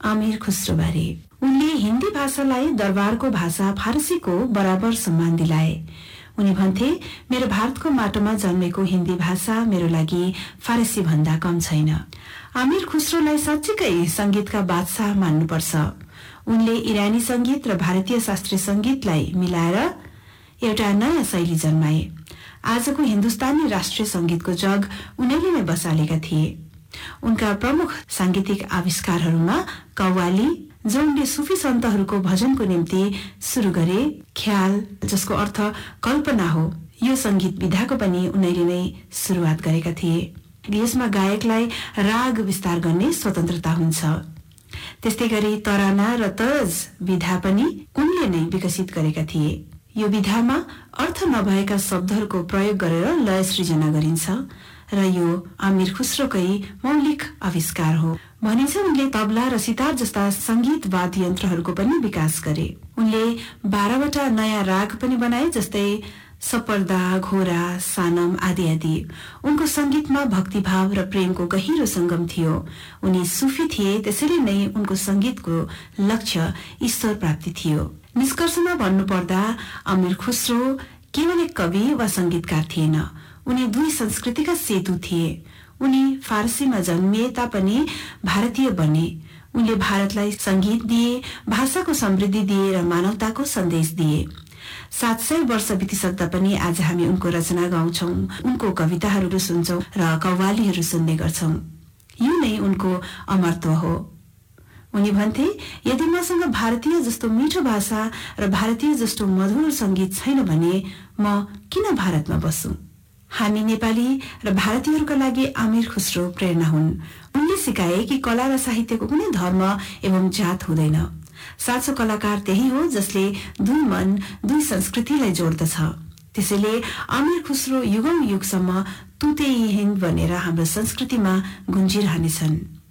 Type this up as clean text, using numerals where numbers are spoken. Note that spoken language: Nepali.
आमिर खुस्रोबारे। उनले हिन्दी भाषालाई दरबारको भाषा फारसीको बराबर सम्मान दिलाए। उनी भन्थे, मेरो भारतको माटोमा जन्मेको हिन्दी भाषा मेरो लागि फारसी भन्दा कम छैन। आमिर खुस्रोलाई साँच्चीकै संगीतका बादशाह मान्नुपर्छ। उनले इरानी संगीत र भारतीय शास्त्रीय संगीतलाई मिलाएर एउटा नयाँ शैली जन्माए। आजको हिन्दुस्तानी राष्ट्रिय संगीतको जग उनैले नै बसालेका थिए। उनका प्रमुख सांगीतिक आविष्कारहरूमा कव्वाली, जो उनले सुफी सन्तहरूको भजनको निम्ति सुरु गरे, ख्याल, जसको अर्थ कल्पना हो, यो संगीत विधाको पनि उनैले नै सुरुवात गरेका थिए। यसमा गायकलाई राग विस्तार गर्ने स्वतन्त्रता हुन्छ। त्यस्तै गरी तराना र तरज विधा पनि उनले नै विकसित गरेका थिए। यो विधामा अर्थ नभएका शब्दहरूको प्रयोग गरेर लय सृजना गरिन्छ र यो आमिर खुस्रोकै मौलिक आविष्कार हो। भनिन्छ उनले तबला र सितार जस्ता संगीत वाद्य यन्त्रहरूको पनि विकास गरे। उनले 12वटा नयाँ राग पनि बनाए, जस्तै सपर्दा, घोरा, सानम आदि आदि। उनको संगीतमा भक्तिभाव र प्रेमको गहिरो संगम थियो। उनी सुफी थिए, त्यसैले नै उनको संगीतको लक्ष्य ईश्वर प्राप्ति थियो। निष्कर्षमा भन्नुपर्दा आमिर खुस्रो केवल एक कवि वा संगीतकार थिएन, उनी दुई संस्कृतिका सेतु थिए। उनी फारसीमा जन्मिए तापनि भारतीय बने। उनले भारतलाई संगीत दिए, भाषाको समृद्धि दिए र मानवताको सन्देश दिए। 700 वर्ष बितिसक्दा पनि आज हामी उनको रचना गाउँछौं, उनको कविताहरू सुन्छौं र कव्वालीहरू सुन्ने गर्छौं। यो नै उनको अमरत्व हो। उनी भन्थे, यदि मसँग भारतीय जस्तो मिठो भाषा र भारतीय जस्तो मधुर संगीत छैन भने म किन भारतमा बस्छु। हामी नेपाली र भारतीयहरूका लागि आमिर खुस्रो प्रेरणा हुन्। उनले सिकाए कि कला र साहित्यको कुनै धर्म एवं जात हुँदैन। साँचो कलाकार त्यही हो जसले दुई मन, दुई संस्कृतिलाई जोड्दछ। त्यसैले आमिर खुस्रो युगौं युगसम्म तुते हिन्द भनेर हाम्रो संस्कृतिमा गुन्जिरहनेछन्।